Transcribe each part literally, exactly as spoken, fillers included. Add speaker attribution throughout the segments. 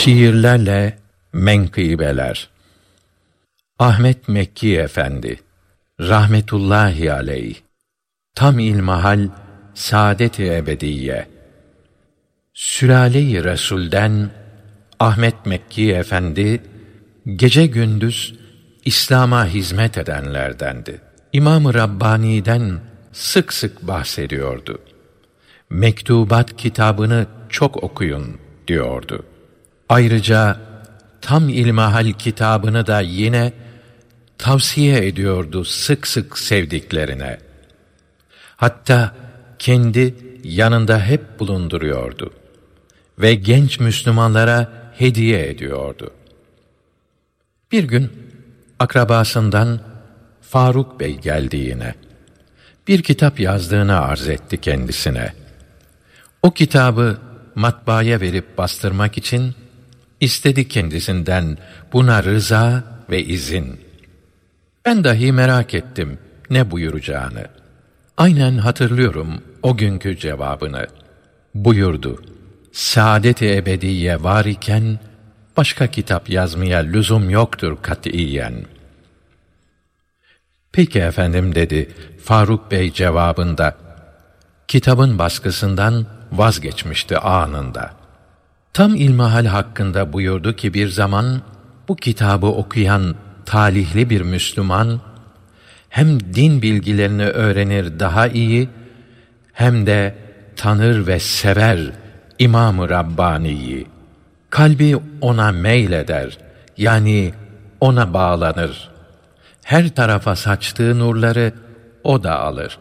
Speaker 1: Şiirlerle menkıbeler. Ahmet Mekki Efendi rahmetullahi aleyh, tam ilmihal saadet-i ebediye. Sülale-i Resul'den Ahmet Mekki Efendi gece gündüz İslam'a hizmet edenlerdendi. İmam-ı Rabbani'den sık sık bahsediyordu. Mektubat kitabını çok okuyun diyordu. Ayrıca tam ilmihal kitabını da yine tavsiye ediyordu sık sık sevdiklerine. Hatta kendi yanında hep bulunduruyordu ve genç Müslümanlara hediye ediyordu. Bir gün akrabasından Faruk Bey geldiğine, bir kitap yazdığını arz etti kendisine. O kitabı matbaaya verip bastırmak için istedi kendisinden buna rıza ve izin. Ben dahi merak ettim ne buyuracağını. Aynen hatırlıyorum o günkü cevabını. Buyurdu: saadet-i ebediye var iken başka kitap yazmaya lüzum yoktur katiyen. Peki efendim dedi Faruk Bey cevabında. Kitabın baskısından vazgeçmişti anında. Tam ilmihal hakkında buyurdu ki bir zaman bu kitabı okuyan talihli bir Müslüman hem din bilgilerini öğrenir daha iyi, hem de tanır ve sever İmam-ı Rabbani'yi. Kalbi ona meyleder, yani ona bağlanır. Her tarafa saçtığı nurları o da alır.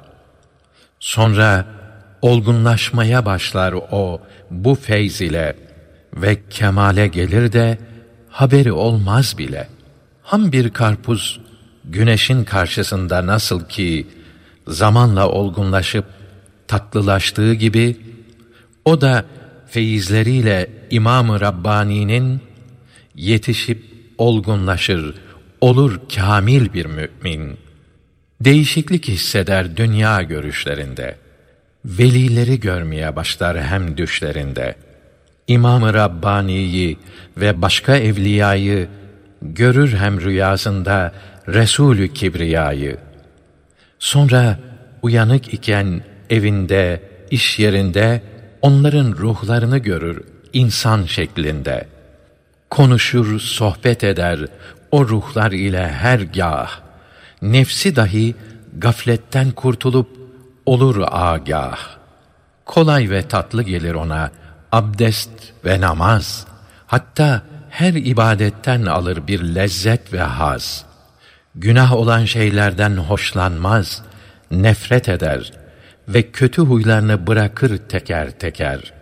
Speaker 1: Sonra olgunlaşmaya başlar o bu feyz ile ve kemale gelir de haberi olmaz bile. Ham bir karpuz güneşin karşısında nasıl ki zamanla olgunlaşıp tatlılaştığı gibi, o da feyizleriyle İmam-ı Rabbani'nin yetişip olgunlaşır, olur kâmil bir mümin. Değişiklik hisseder dünya görüşlerinde. Velileri görmeye başlar hem düşlerinde. İmam-ı Rabbani'yi ve başka evliyayı görür hem rüyasında Resulü Kibriyayı. Sonra uyanık iken evinde, iş yerinde onların ruhlarını görür insan şeklinde. Konuşur, sohbet eder o ruhlar ile hergâh. Nefsi dahi gafletten kurtulup olur âgâh. Kolay ve tatlı gelir ona abdest ve namaz. Hatta her ibadetten alır bir lezzet ve haz. Günah olan şeylerden hoşlanmaz, nefret eder ve kötü huylarını bırakır teker teker.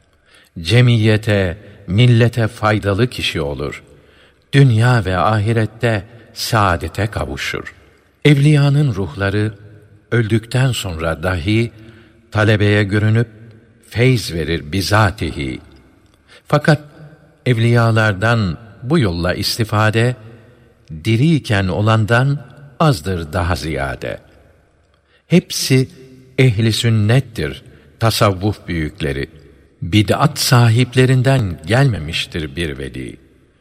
Speaker 1: Cemiyete, millete faydalı kişi olur. Dünya ve ahirette saadete kavuşur. Evliyanın ruhları öldükten sonra dahi talebeye görünüp feyz verir bizatihi. Fakat evliyalardan bu yolla istifade diriyken olandan azdır daha ziyade. Hepsi ehli sünnettir tasavvuf büyükleri. Bid'at sahiplerinden gelmemiştir bir veli.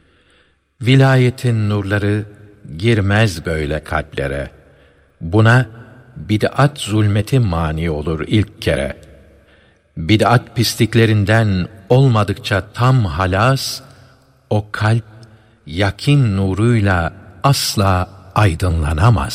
Speaker 1: Vilayetin nurları girmez böyle kalplere. Buna bid'at zulmeti mani olur ilk kere. Bid'at pisliklerinden olmadıkça tam halas, o kalp yakin nuruyla asla aydınlanamaz.